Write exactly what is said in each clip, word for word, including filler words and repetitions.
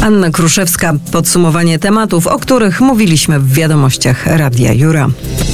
Anna Kruszewska. Podsumowanie tematów, o których mówiliśmy w wiadomościach Radia Jura.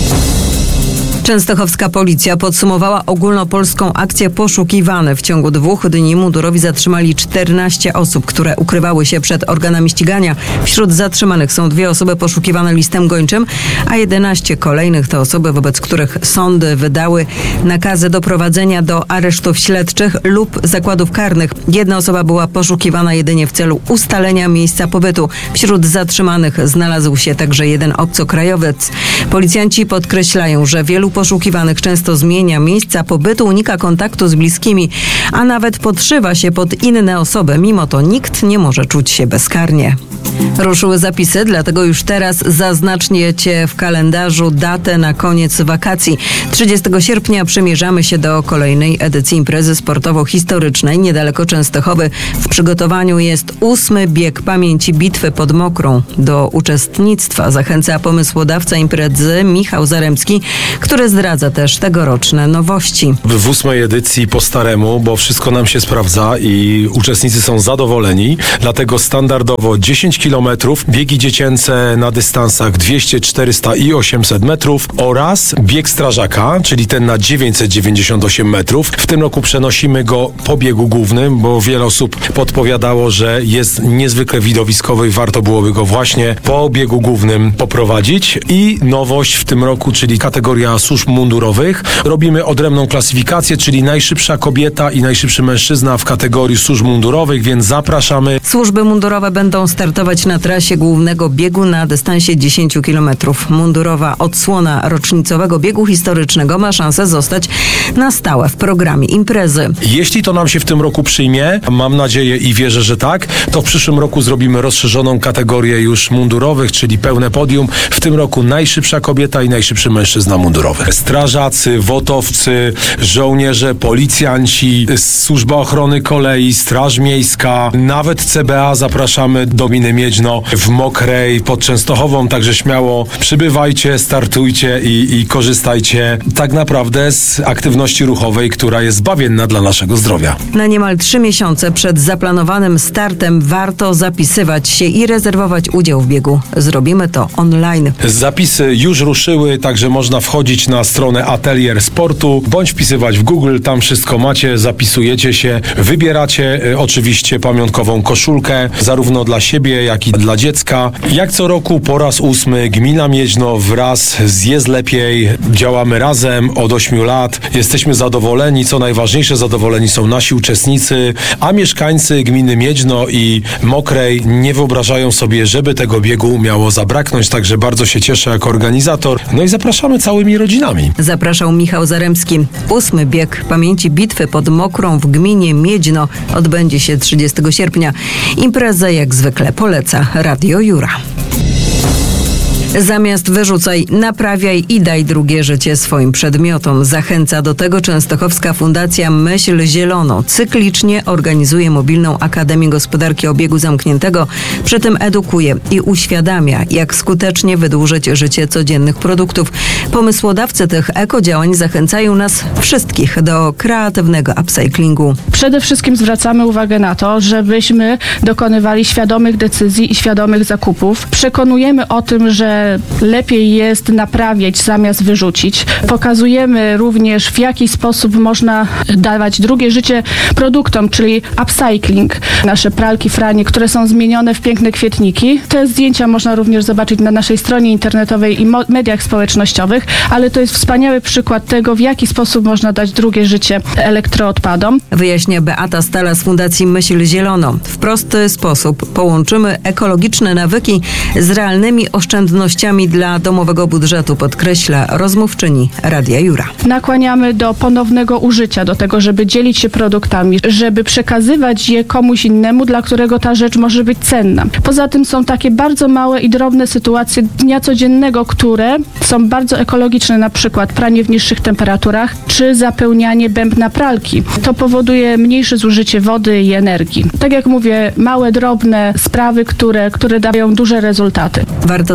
Częstochowska policja podsumowała ogólnopolską akcję Poszukiwane. W ciągu dwóch dni mundurowi zatrzymali czternaście osób, które ukrywały się przed organami ścigania. Wśród zatrzymanych są dwie osoby poszukiwane listem gończym, a jedenaście kolejnych to osoby, wobec których sądy wydały nakazy doprowadzenia do aresztów śledczych lub zakładów karnych. Jedna osoba była poszukiwana jedynie w celu ustalenia miejsca pobytu. Wśród zatrzymanych znalazł się także jeden obcokrajowiec. Policjanci podkreślają, że wielu poszukiwanych często zmienia miejsca pobytu, unika kontaktu z bliskimi, a nawet podszywa się pod inne osoby. Mimo to nikt nie może czuć się bezkarnie. Ruszyły zapisy, dlatego już teraz zaznaczcie w kalendarzu datę na koniec wakacji. trzydziestego sierpnia przymierzamy się do kolejnej edycji imprezy sportowo-historycznej niedaleko Częstochowy. W przygotowaniu jest ósmy bieg pamięci bitwy pod Mokrą. Do uczestnictwa zachęca pomysłodawca imprezy Michał Zaremski, który zdradza też tegoroczne nowości. W ósmej edycji po staremu, bo wszystko nam się sprawdza i uczestnicy są zadowoleni, dlatego standardowo dziesięć kilometrów, biegi dziecięce na dystansach dwieście, czterysta i osiemset metrów oraz bieg strażaka, czyli ten na dziewięćset dziewięćdziesiąt osiem metrów. W tym roku przenosimy go po biegu głównym, bo wiele osób podpowiadało, że jest niezwykle widowiskowy i warto byłoby go właśnie po biegu głównym poprowadzić. I nowość w tym roku, czyli kategoria służb mundurowych. Robimy odrębną klasyfikację, czyli najszybsza kobieta i najszybszy mężczyzna w kategorii służb mundurowych, więc zapraszamy. Służby mundurowe będą startować na trasie głównego biegu na dystansie dziesięć kilometrów. Mundurowa odsłona rocznicowego biegu historycznego ma szansę zostać na stałe w programie imprezy. Jeśli to nam się w tym roku przyjmie, mam nadzieję i wierzę, że tak, to w przyszłym roku zrobimy rozszerzoną kategorię już mundurowych, czyli pełne podium. W tym roku najszybsza kobieta i najszybszy mężczyzna mundurowy. Strażacy, wotowcy, żołnierze, policjanci, Służba Ochrony Kolei, Straż Miejska, nawet C B A zapraszamy do gminy Miedźno w Mokrej pod Częstochową, także śmiało przybywajcie, startujcie i, i korzystajcie tak naprawdę z aktywności ruchowej, która jest zbawienna dla naszego zdrowia. Na niemal trzy miesiące przed zaplanowanym startem warto zapisywać się i rezerwować udział w biegu. Zrobimy to online. Zapisy już ruszyły, także można wchodzić na stronę Atelier Sportu, bądź wpisywać w Google, tam wszystko macie, zapisujecie się, wybieracie y, oczywiście pamiątkową koszulkę, zarówno dla siebie, jak i dla dziecka. Jak co roku po raz ósmy gmina Miedźno wraz z Jest Lepiej działamy razem od ośmiu lat. Jesteśmy zadowoleni, co najważniejsze, zadowoleni są nasi uczestnicy, a mieszkańcy gminy Miedźno i Mokrej nie wyobrażają sobie, żeby tego biegu miało zabraknąć, także bardzo się cieszę jako organizator. No i zapraszamy całymi rodzinami. Zapraszał Michał Zaremski. Ósmy bieg pamięci bitwy pod Mokrą w gminie Miedźno odbędzie się trzydziestego sierpnia. Imprezę jak zwykle poleca Radio Jura. Zamiast wyrzucaj, naprawiaj i daj drugie życie swoim przedmiotom. Zachęca do tego Częstochowska Fundacja Myśl Zielono. Cyklicznie organizuje mobilną Akademię Gospodarki Obiegu Zamkniętego. Przy tym edukuje i uświadamia, jak skutecznie wydłużyć życie codziennych produktów. Pomysłodawcy tych ekodziałań zachęcają nas wszystkich do kreatywnego upcyklingu. Przede wszystkim zwracamy uwagę na to, żebyśmy dokonywali świadomych decyzji i świadomych zakupów. Przekonujemy o tym, że lepiej jest naprawiać zamiast wyrzucić. Pokazujemy również, w jaki sposób można dawać drugie życie produktom, czyli upcycling. Nasze pralki, franie, które są zmienione w piękne kwietniki. Te zdjęcia można również zobaczyć na naszej stronie internetowej i mediach społecznościowych, ale to jest wspaniały przykład tego, w jaki sposób można dać drugie życie elektroodpadom. Wyjaśnia Beata Stala z Fundacji Myśl Zielono. W prosty sposób połączymy ekologiczne nawyki z realnymi oszczędnościami dla domowego budżetu, podkreśla rozmówczyni Radia Jura. Nakłaniamy do ponownego użycia, do tego, żeby dzielić się produktami, żeby przekazywać je komuś innemu, dla którego ta rzecz może być cenna. Poza tym są takie bardzo małe i drobne sytuacje dnia codziennego, które są bardzo ekologiczne, na przykład pranie w niższych temperaturach, czy zapełnianie bębna pralki. To powoduje mniejsze zużycie wody i energii. Tak jak mówię, małe, drobne sprawy, które, które dają duże rezultaty. Warto też dowiedzieć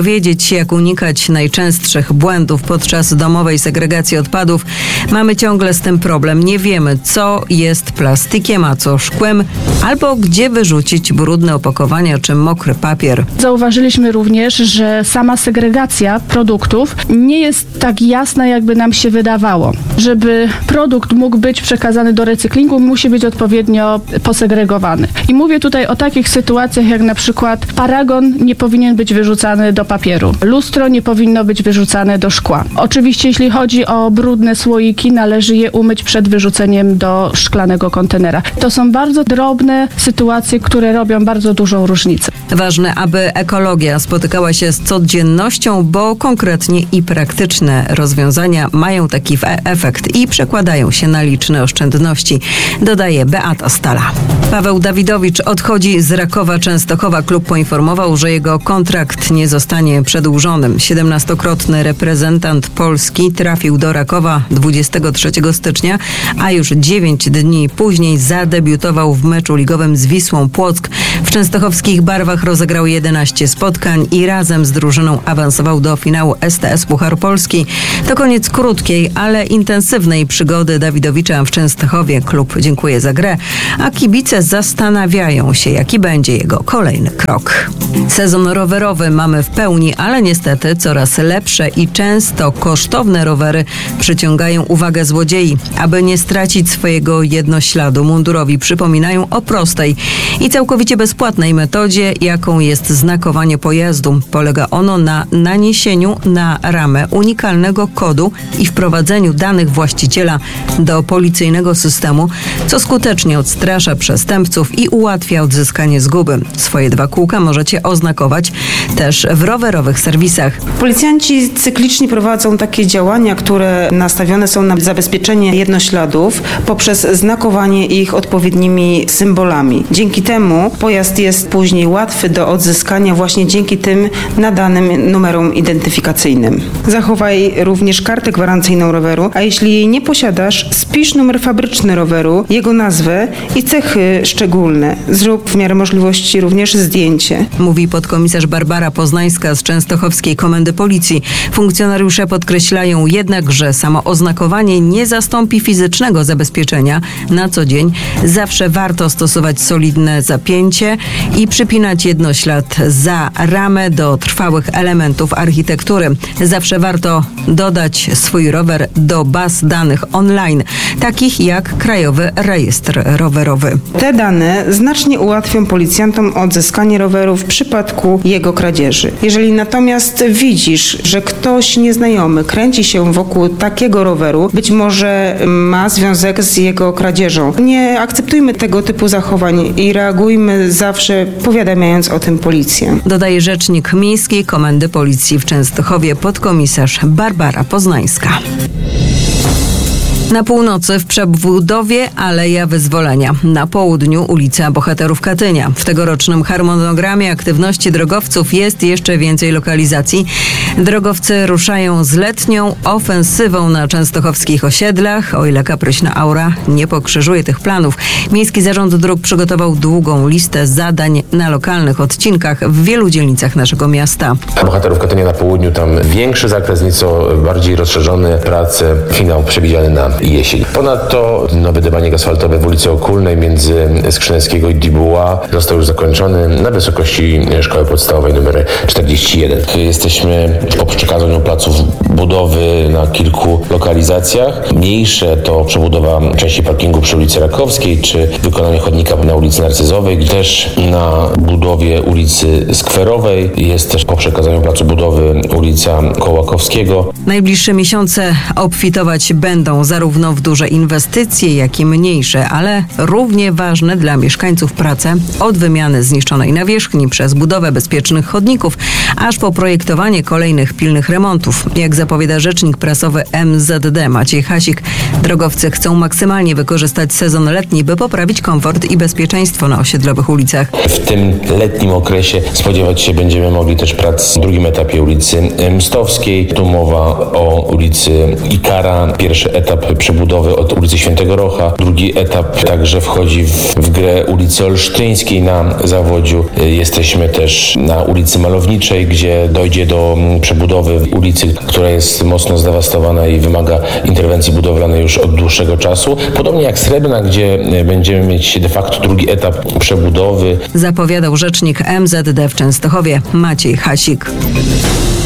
dowiedzieć się, jak unikać najczęstszych błędów podczas domowej segregacji odpadów, mamy ciągle z tym problem. Nie wiemy, co jest plastikiem, a co szkłem, albo gdzie wyrzucić brudne opakowania czy mokry papier. Zauważyliśmy również, że sama segregacja produktów nie jest tak jasna, jakby nam się wydawało. Żeby produkt mógł być przekazany do recyklingu, musi być odpowiednio posegregowany. I mówię tutaj o takich sytuacjach, jak na przykład paragon nie powinien być wyrzucany do papieru. Lustro nie powinno być wyrzucane do szkła. Oczywiście, jeśli chodzi o brudne słoiki, należy je umyć przed wyrzuceniem do szklanego kontenera. To są bardzo drobne sytuacje, które robią bardzo dużą różnicę. Ważne, aby ekologia spotykała się z codziennością, bo konkretnie i praktyczne rozwiązania mają taki efekt i przekładają się na liczne oszczędności, dodaje Beata Stala. Paweł Dawidowicz odchodzi z Rakowa Częstochowa. Klub poinformował, że jego kontrakt nie zostanie przedłużony. siedemnastokrotny reprezentant Polski trafił do Rakowa dwudziestego trzeciego stycznia, a już dziewięć dni później zadebiutował w meczu ligowym z Wisłą Płock. W częstochowskich barwach rozegrał jedenaście spotkań i razem z drużyną awansował do finału S T S Puchar Polski. To koniec krótkiej, ale intensywnej przygody Dawidowicza w Częstochowie. Klub dziękuje za grę, a kibice zastanawiają się, jaki będzie jego kolejny krok. Sezon rowerowy mamy w pełni, ale niestety coraz lepsze i często kosztowne rowery przyciągają uwagę złodziei. Aby nie stracić swojego jednośladu, mundurowi przypominają o prostej i całkowicie bezpłatnej metodzie, jaką jest znakowanie pojazdu. Polega ono na naniesieniu na ramę unikalnego kodu i wprowadzeniu danych właściciela do policyjnego systemu, co skutecznie odstrasza przestępców i ułatwia odzyskanie zguby. Swoje dwa kółka możecie oznakować też w rowerowych serwisach. Policjanci cyklicznie prowadzą takie działania, które nastawione są na zabezpieczenie jednośladów poprzez znakowanie ich odpowiednimi symbolami. Dzięki temu pojazd jest później łatwy do odzyskania właśnie dzięki tym nadanym numerom identyfikacyjnym. Zachowaj również kartę gwarancyjną roweru, a jeśli jej nie posiadasz, spisz numer fabryczny roweru, jego nazwę i cechy szczególne. Zrób w miarę możliwości również zdjęcie. Mówi podkomisarz Barbara Poznańska z Częstochowskiej Komendy Policji. Funkcjonariusze podkreślają jednak, że samo oznakowanie nie zastąpi fizycznego zabezpieczenia. Na co dzień zawsze warto stosować solidne zapięcie i przypinać jednoślad za ramę do trwałych elementów architektury. Zawsze warto dodać swój rower do baz danych online, takich jak Krajowy Rejestr Rowerowy. Te dane znacznie ułatwią policjantom odzyskanie roweru w przypadku jego kradzieży. Jeżeli natomiast widzisz, że ktoś nieznajomy kręci się wokół takiego roweru, być może ma związek z jego kradzieżą, nie akceptujmy tego typu zachowań i reagujmy zawsze, powiadamiając o tym policję. Dodaje rzecznik Miejskiej Komendy Policji w Częstochowie, podkomisarz Barbara Poznańska. Na północy w przebudowie Aleja Wyzwolenia. Na południu ulica Bohaterów Katynia. W tegorocznym harmonogramie aktywności drogowców jest jeszcze więcej lokalizacji. Drogowcy ruszają z letnią ofensywą na częstochowskich osiedlach, o ile kapryśna aura nie pokrzyżuje tych planów. Miejski Zarząd Dróg przygotował długą listę zadań na lokalnych odcinkach w wielu dzielnicach naszego miasta. Bohaterów Katynia na południu, tam większy zakres, nieco bardziej rozszerzone prace, finał przewidziany na jesień. Ponadto nowy dywanik asfaltowy w ulicy Okulnej między Skrzyneckiego i Dibuła został już zakończony na wysokości szkoły podstawowej numer czterdzieści jeden. Jesteśmy po przekazaniu placów budowy na kilku lokalizacjach. Mniejsze to przebudowa części parkingu przy ulicy Rakowskiej, czy wykonanie chodnika na ulicy Narcyzowej, też na budowie ulicy Skwerowej. Jest też po przekazaniu placu budowy ulica Kołakowskiego. Najbliższe miesiące obfitować będą zarówno w duże inwestycje, jak i mniejsze, ale równie ważne dla mieszkańców prace od wymiany zniszczonej nawierzchni przez budowę bezpiecznych chodników, aż po projektowanie kolejnych pilnych remontów. Jak zapowiada rzecznik prasowy M Z D Maciej Hasik, drogowcy chcą maksymalnie wykorzystać sezon letni, by poprawić komfort i bezpieczeństwo na osiedlowych ulicach. W tym letnim okresie spodziewać się będziemy mogli też prac w drugim etapie ulicy Mstowskiej. Tu mowa o ulicy Ikara. Pierwszy etap przebudowy od ulicy Świętego Rocha. Drugi etap także wchodzi w, w grę ulicy Olsztyńskiej na Zawodziu. Jesteśmy też na ulicy Malowniczej, gdzie dojdzie do przebudowy ulicy, która jest mocno zdewastowana i wymaga interwencji budowlanej już od dłuższego czasu. Podobnie jak Srebrna, gdzie będziemy mieć de facto drugi etap przebudowy. Zapowiadał rzecznik M Z D w Częstochowie Maciej Hasik.